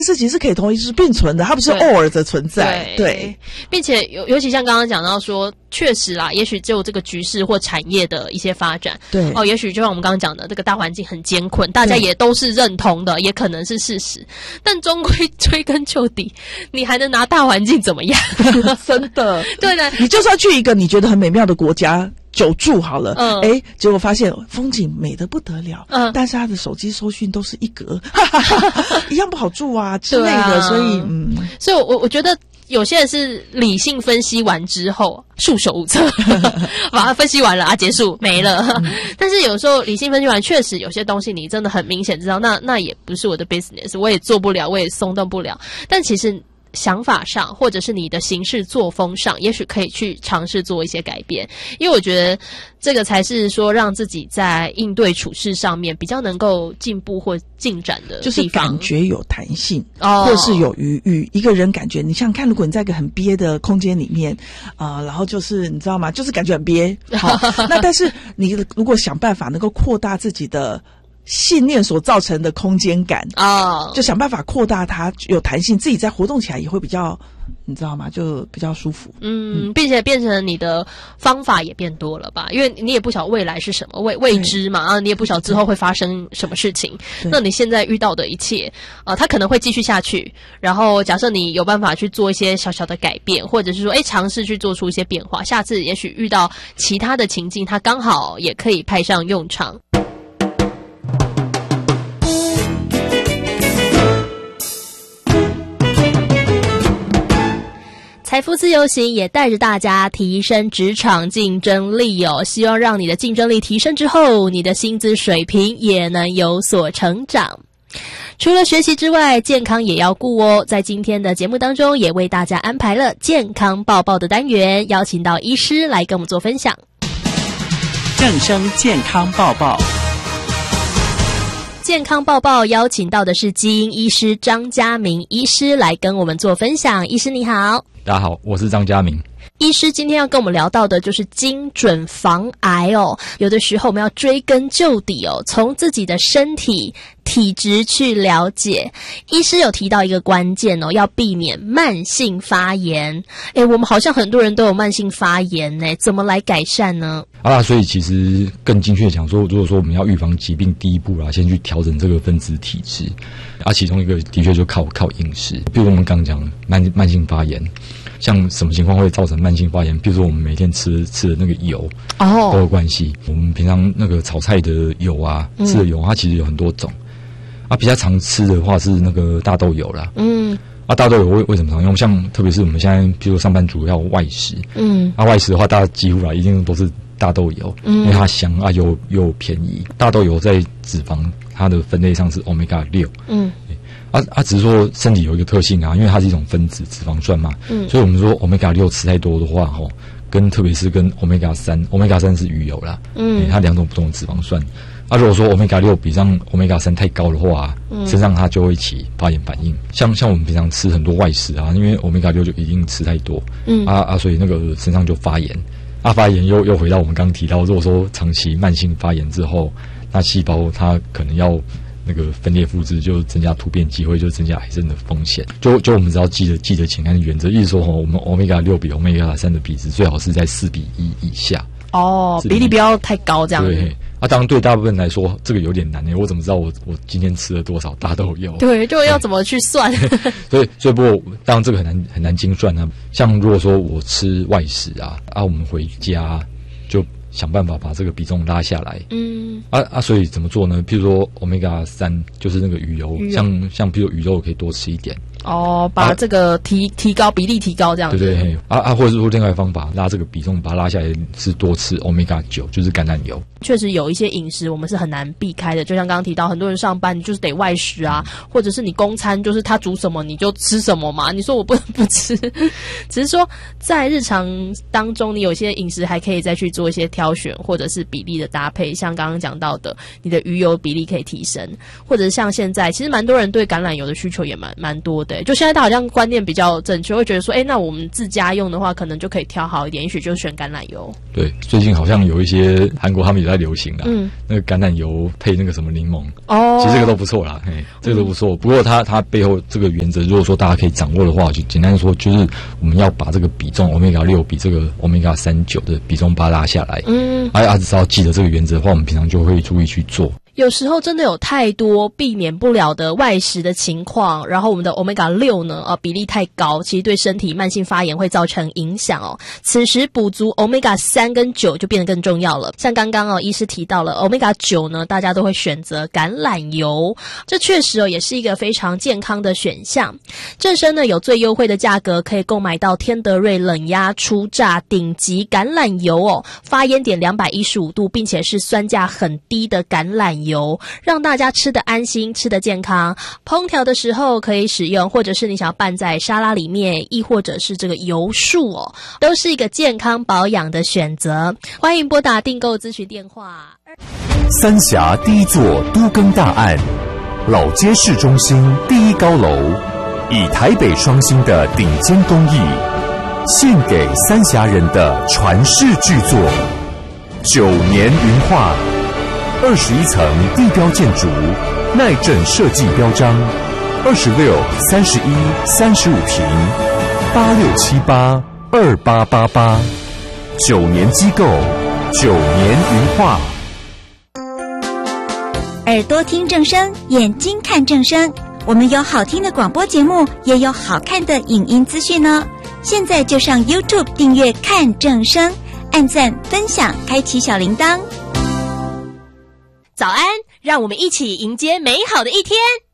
事情是可以同时并存的，它不是偶尔的存在。对， 并且尤其像刚刚讲到说，确实啦，也许只有这个局势或产业的一些发展， 对也许就像我们刚刚讲的，这个大环境很艰困，大家也都是认同的，也可能是事实，但终归追根究底，你还能拿大环境怎么样？ 真的， 对的， 你就算去一个你觉得很美妙的国家久住好了，结果发现风景美得不得了，但是他的手机收讯都是一格，一样不好住啊之类的，所以我觉得有些人是理性分析完之后束手无策，把它分析完了啊，结束没了。但是有时候理性分析完，确实有些东西你真的很明显知道，那也不是我的 business， 我也做不了，我也松动不了。但其实想法上或者是你的行事作风上，也许可以去尝试做一些改变，因为我觉得这个才是说让自己在应对处事上面比较能够进步或进展的地方， 就是感觉有弹性，或是有余裕。一个人感觉，你想想看，如果你在一个很憋的空间里面然后就是你知道吗，就是感觉很憋，好，那但是你如果想办法能够扩大自己的信念所造成的空间感就想办法扩大它，有弹性，自己在活动起来也会比较，你知道吗？就比较舒服。 并且变成你的方法也变多了吧？因为你也不晓得未来是什么，未知嘛，你也不晓得之后会发生什么事情。那你现在遇到的一切，它可能会继续下去。然后假设你有办法去做一些小小的改变，或者是说，尝试去做出一些变化，下次也许遇到其他的情境，它刚好也可以派上用场。财富自由行也带着大家提升职场竞争力希望让你的竞争力提升之后，你的薪资水平也能有所成长。除了学习之外，健康也要顾在今天的节目当中，也为大家安排了健康报报的单元，邀请到医师来跟我们做分享。 正声健康报报。 健康报报邀请到的是基因医师张家明医师来跟我们做分享。医师你好。 大家好，我是张家明。 医师今天要跟我们聊到的就是精准防癌有的时候我们要追根究底从自己的身体体质去了解。医师有提到一个关键要避免慢性发炎。我们好像很多人都有慢性发炎怎么来改善呢？ 所以其实更精确讲说，如果说我们要预防疾病，第一步先去调整这个分子体质其中一个的确就靠饮食。比如我们刚刚讲慢性发炎，像什么情况会造成慢性发炎？比如说我们每天吃的那个油都有关系。我们平常那个炒菜的油吃的油它其实有很多种比较常吃的话是那个大豆油啦。大豆油为什么常用？像特别是我们现在比如说上班族要外食外食的话，大家几乎一定都是大豆油，因为它香又便宜。大豆油在脂肪它的分类上是 Omega 6。只是说身体有一个特性因为它是一种分子脂肪酸嘛，所以我们说 Omega 6吃太多的话特别是跟 Omega 3是鱼油啦，它两种不同的脂肪酸。如果说 Omega 6比上 Omega 3太高的话身上它就会起发炎反应。像我们平常吃很多外食因为 Omega 6就一定吃太多所以那个身上就发炎。发炎又回到我们刚刚提到，如果说长期慢性发炎之后，那细胞它可能要那个分裂复制，就增加突变机会，就增加癌症的风险。就我们只要记得简单的原则，意思说我们 Omega 6比 Omega 3的比值最好是在4:1以下。 比例不要太高这样子。 对。当然对大部分来说这个有点难我怎么知道我今天吃了多少大豆油？ 对，就要怎么去算？ 所以不过当然这个很难精算像如果说我吃外食我们回家就想办法把这个比重拉下来。所以怎么做呢？譬如说 Omega 3就是那个鱼油，像譬如鱼肉可以多吃一点。 把这个提高比例提高这样子。 对或者是说另外一个方法拉这个比重把它拉下来，是多吃 Omega 9，就是橄榄油。 确实有一些饮食我们是很难避开的，就像刚刚提到，很多人上班你就是得外食或者是你公餐就是他煮什么你就吃什么嘛，你说我不能不吃。只是说在日常当中你有些饮食还可以再去做一些挑选，或者是比例的搭配，像刚刚讲到的你的鱼油比例可以提升，或者是像现在其实蛮多人对橄榄油的需求也蛮多的对，就现在他好像观念比较正确，会觉得说，那我们自家用的话，可能就可以挑好一点，也许就选橄榄油。 对，最近好像有一些韩国他们也在流行啦，那个橄榄油配那个什么柠檬，其实这个都不错啦，这个都不错。不过它背后这个原则，如果说大家可以掌握的话，就简单说，就是我们要把这个比重 Omega-6 比这个 Omega-39 的比重把它拉下来。只要记得这个原则的话，我们平常就会注意去做。 有时候真的有太多避免不了的外食的情况，然后我们的 Omega-6 呢，比例太高，其实对身体慢性发炎会造成影响哦。此时补足 Omega-3 跟9就变得更重要了。像刚刚医师提到了 Omega-9 呢，大家都会选择橄榄油，这确实也是一个非常健康的选项。正生呢有最优惠的价格可以购买到天德瑞冷压初榨顶级橄榄油发烟点215度，并且是酸价很低的橄榄油，让大家吃得安心，吃得健康。烹调的时候可以使用，或者是你想要拌在沙拉里面，亦或者是这个油树都是一个健康保养的选择。欢迎拨打订购咨询电话。 三峡第一座都更大案，老街市中心第一高楼，以台北双星的顶尖工艺，献给三峡人的传世巨作9年云画，21层地标建筑，耐震设计标章，26、31、35坪，86782888，9年机构，9年云画。 耳朵听正声，眼睛看正声。我们有好听的广播节目，也有好看的影音资讯呢。现在就上 YouTube 订阅看正声，按赞、分享，开启小铃铛。 早安，让我们一起迎接美好的一天。